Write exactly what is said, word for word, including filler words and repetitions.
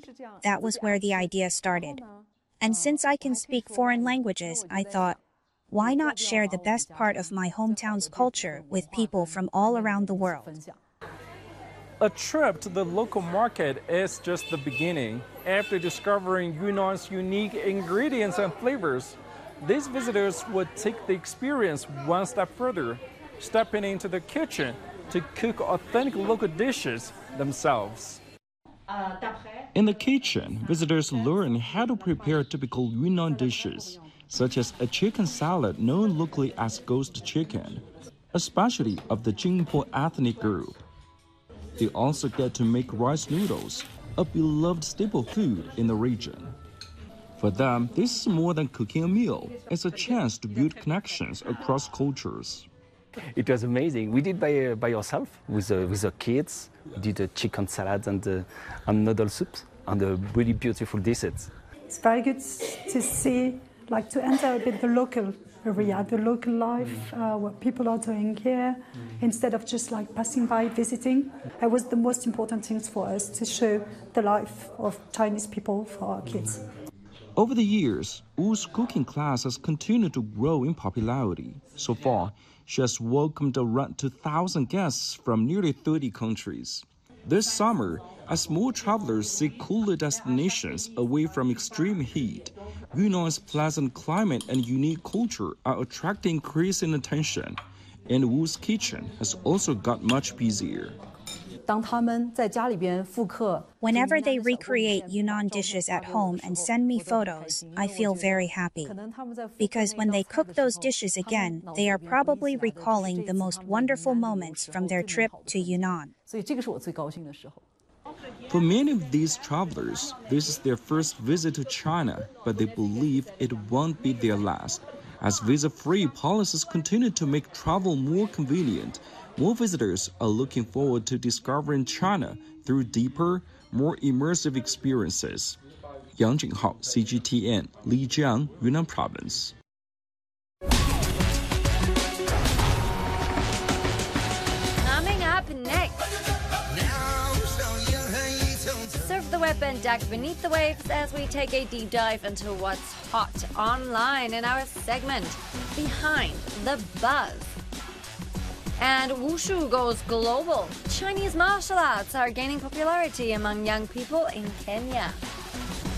That was where the idea started. And since I can speak foreign languages, I thought, why not share the best part of my hometown's culture with people from all around the world? A trip to the local market is just the beginning. After discovering Yunnan's unique ingredients and flavors, these visitors would take the experience one step further, stepping into the kitchen to cook authentic local dishes themselves. In the kitchen, visitors learn how to prepare typical Yunnan dishes, such as a chicken salad known locally as ghost chicken, a specialty of the Jingpo ethnic group. They also get to make rice noodles, a beloved staple food in the region. For them, this is more than cooking a meal. It's a chance to build connections across cultures. It was amazing. We did by uh, by ourselves with uh, with the kids. We did uh, chicken salads and uh, and noodle soups and uh, really beautiful dishes. It's very good to see, like to enter a bit the local area, the local life, uh, what people are doing here, instead of just like passing by, visiting. It was the most important things for us to show the life of Chinese people for our kids. Over the years, Wu's cooking class has continued to grow in popularity. So far, she has welcomed around two thousand guests from nearly thirty countries. This summer, as more travelers seek cooler destinations away from extreme heat, Yunnan's pleasant climate and unique culture are attracting increasing attention, and Wu's kitchen has also got much busier. Whenever they recreate Yunnan dishes at home and send me photos, I feel very happy. Because when they cook those dishes again, they are probably recalling the most wonderful moments from their trip to Yunnan. For many of these travelers, this is their first visit to China, but they believe it won't be their last. As visa-free policies continue to make travel more convenient, more visitors are looking forward to discovering China through deeper, more immersive experiences. Yang Jinghao, C G T N, Lijiang, Yunnan Province. Coming up next. Surf the web and dive beneath the waves as we take a deep dive into what's hot online in our segment, Behind the Buzz. And wushu goes global. Chinese martial arts are gaining popularity among young people in Kenya.